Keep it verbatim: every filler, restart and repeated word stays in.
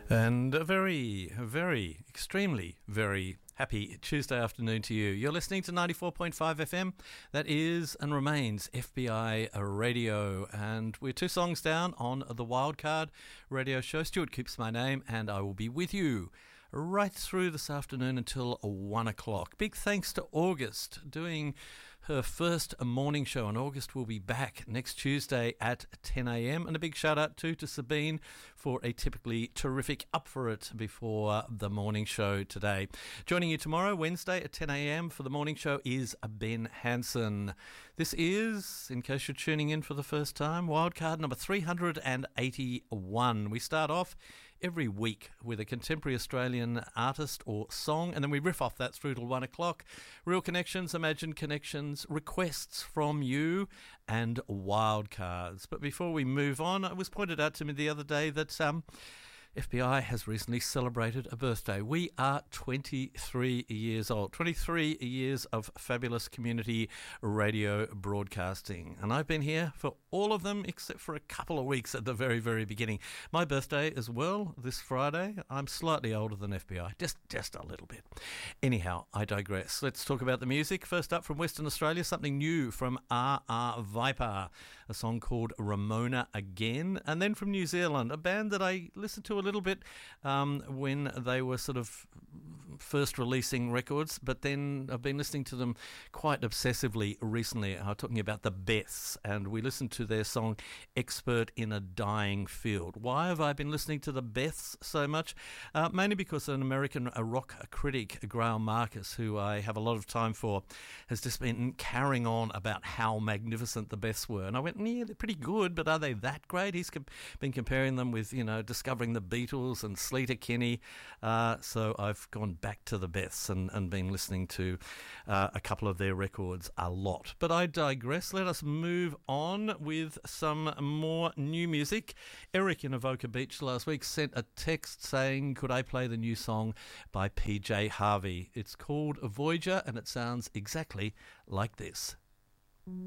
And a very, very, extremely, very happy Tuesday afternoon to you. You're listening to ninety-four point five F M. That is and remains F B I Radio. And we're two songs down on the Wildcard radio show. Stuart Keeps my name, and I will be with you right through this afternoon until one o'clock. Big thanks to August doing her first morning show, and August will be back next Tuesday at ten a.m. And a big shout out too to Sabine for a typically terrific Up For It before the morning show today. Joining you tomorrow, Wednesday at ten a.m. for the morning show is Ben Hansen. This is, in case you're tuning in for the first time, Wildcard number three hundred eighty-one. We start off every week with a contemporary Australian artist or song, and then we riff off that through till one o'clock. Real connections, imagined connections, requests from you, and wildcards. But before we move on, it was pointed out to me the other day that um, F B I has recently celebrated a birthday. We are twenty-three years old, twenty-three years of fabulous community radio broadcasting. And I've been here for all of them except for a couple of weeks at the very, very beginning. My birthday as well this Friday. I'm slightly older than F B I, just, just a little bit. Anyhow, I digress. Let's talk about the music. First up from Western Australia, something new from R R Viper, a song called Ramona Again. And then from New Zealand, a band that I listened to a little bit um, when they were sort of first releasing records, but then I've been listening to them quite obsessively recently. I'm talking about the Beths, and we listened to their song Expert in a Dying Field. Why have I been listening to the Beths so much? Uh, mainly because an American rock critic, Grail Marcus, who I have a lot of time for, has just been carrying on about how magnificent the Beths were. And I went, yeah, they're pretty good, but are they that great? He's com- been comparing them with, you know, Discovering the Beatles and Sleater Kinney. Uh, so I've gone back to the Beths and, and been listening to uh, a couple of their records a lot. But I digress. Let us move on with some more new music. Eric in Avoca Beach last week sent a text saying, could I play the new song by P J Harvey? It's called Voyager, and it sounds exactly like this.